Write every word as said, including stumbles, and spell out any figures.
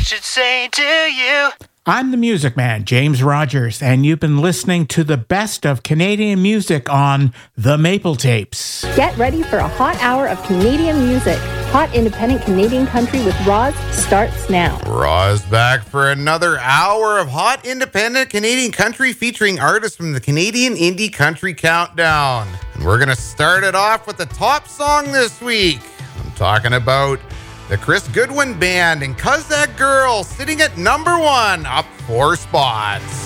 should say to you. I'm the Music Man, James Rogers, and you've been listening to the best of Canadian music on The Maple Tapes. Get ready for a hot hour of Canadian music. Hot independent Canadian country with Roz starts now. Roz back for another hour of hot independent Canadian country featuring artists from the Canadian Indie Country Countdown. And we're going to start it off with the top song this week. I'm talking about the Chris Goodwin Band and 'Cause That Girl, sitting at number one, up four spots.